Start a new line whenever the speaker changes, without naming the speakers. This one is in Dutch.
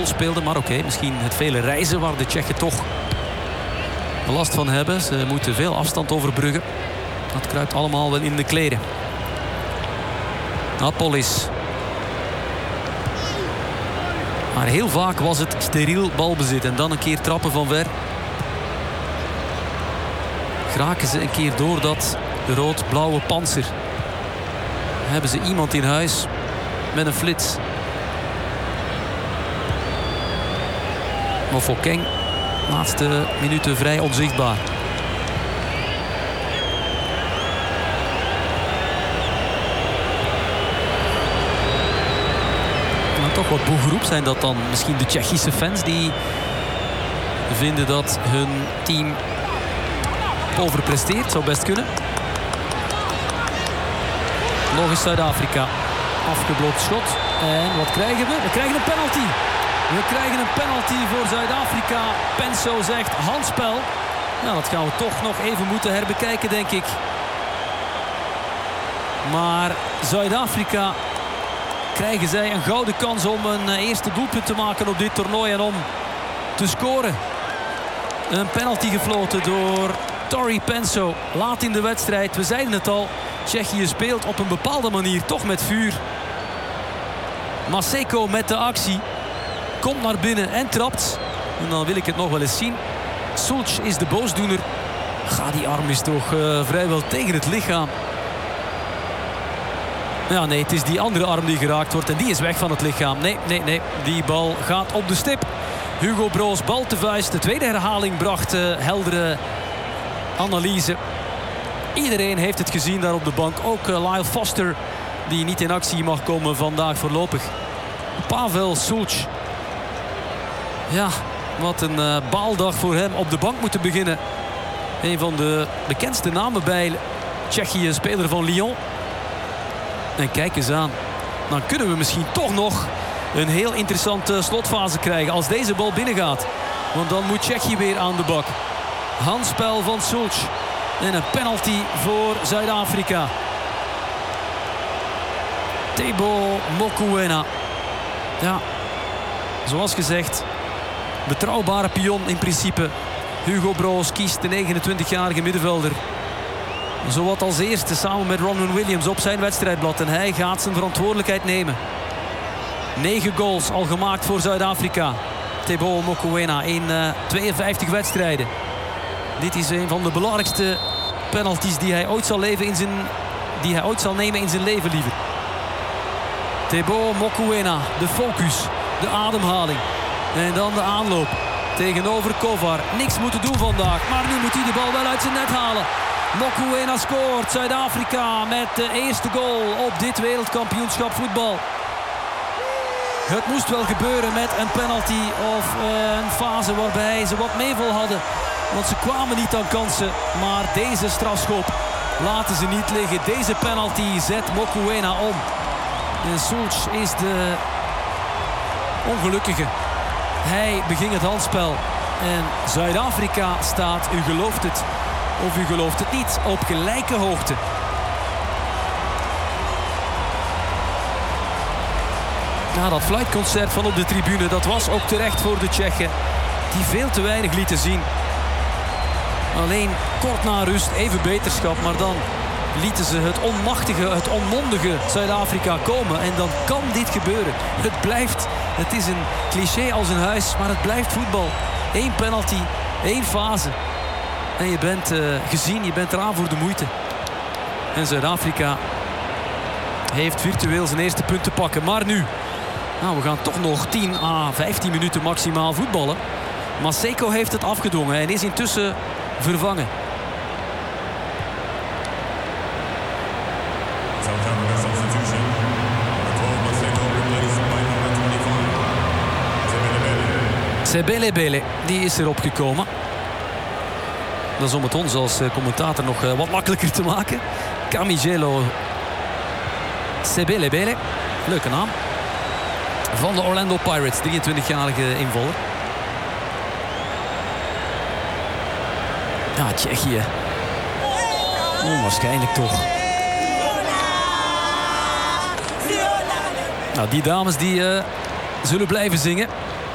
speelde. Maar oké, misschien het vele reizen waar de Tsjechen toch last van hebben. Ze moeten veel afstand overbruggen. Dat kruipt allemaal wel in de kleren. Napolis. Maar heel vaak was het steriel balbezit. En dan een keer trappen van ver. Geraken ze een keer door dat rood-blauwe panzer. Hebben ze iemand in huis met een flits. Mofokeng, laatste minuten vrij onzichtbaar. En toch wat boegeroep zijn dat dan misschien de Tsjechische fans die vinden dat hun team overpresteert. Zou best kunnen. Nog eens Zuid-Afrika. Afgeblokt schot. En wat krijgen we? We krijgen een penalty. We krijgen een penalty voor Zuid-Afrika. Penso zegt handspel. Nou, dat gaan we toch nog even moeten herbekijken, denk ik. Maar Zuid-Afrika, krijgen zij een gouden kans om een eerste doelpunt te maken op dit toernooi en om te scoren. Een penalty gefloten door Tori Penso. Laat in de wedstrijd. We zeiden het al. Tsjechië speelt op een bepaalde manier toch met vuur. Maseko met de actie. Komt naar binnen en trapt. En dan wil ik het nog wel eens zien. Sulc is de boosdoener. Die arm is toch vrijwel tegen het lichaam. Ja, nee, het is die andere arm die geraakt wordt. En die is weg van het lichaam. Nee. Die bal gaat op de stip. Hugo Broos, bal te vuist. De tweede herhaling bracht heldere analyse. Iedereen heeft het gezien daar op de bank. Ook Lyle Foster, die niet in actie mag komen vandaag voorlopig. Pavel Sulc. Ja, wat een baaldag voor hem. Op de bank moeten beginnen. Een van de bekendste namen bij Tsjechië, speler van Lyon. En kijk eens aan. Dan kunnen we misschien toch nog een heel interessante slotfase krijgen als deze bal binnengaat. Want dan moet Tsjechië weer aan de bak. Handspel van Sulc. En een penalty voor Zuid-Afrika. Teboho Mokoena. Ja, zoals gezegd, betrouwbare pion in principe. Hugo Broos kiest de 29-jarige middenvelder zowat als eerste samen met Ronwen Williams op zijn wedstrijdblad. En hij gaat zijn verantwoordelijkheid nemen. 9 goals al gemaakt voor Zuid-Afrika. Teboho Mokoena in 52 wedstrijden. Dit is een van de belangrijkste penalties die hij ooit zal nemen in zijn leven, liever. Teboho Mokoena, de focus, de ademhaling. En dan de aanloop tegenover Kovar. Niks moeten doen vandaag, maar nu moet hij de bal wel uit zijn net halen. Mokoena scoort. Zuid-Afrika met de eerste goal op dit wereldkampioenschap voetbal. Het moest wel gebeuren met een penalty of een fase waarbij ze wat meeval hadden. Want ze kwamen niet aan kansen. Maar deze strafschop laten ze niet liggen. Deze penalty zet Mokoena om. En Sulc is de ongelukkige. Hij beging het handspel. En Zuid-Afrika staat, u gelooft het of u gelooft het niet, op gelijke hoogte. Ja, dat fluitconcert van op de tribune, dat was ook terecht voor de Tsjechen. Die veel te weinig lieten zien. Alleen kort na rust even beterschap, maar dan lieten ze het onmachtige, het onmondige Zuid-Afrika komen. En dan kan dit gebeuren. Het is een cliché als een huis, maar het blijft voetbal. 1 penalty, 1 fase. En je bent gezien, je bent eraan voor de moeite. En Zuid-Afrika heeft virtueel zijn eerste punt te pakken. Maar nu, nou, we gaan toch nog 10 à 15 minuten maximaal voetballen. Maseko heeft het afgedwongen en is intussen vervangen. Sebelebele, die is erop gekomen. Dat is om het ons als commentator nog wat makkelijker te maken. Camigelo Sebelebele, leuke naam. Van de Orlando Pirates, 23-jarige invaller. Ja, Tsjechië. Onwaarschijnlijk toch. Nou, die dames die zullen blijven zingen.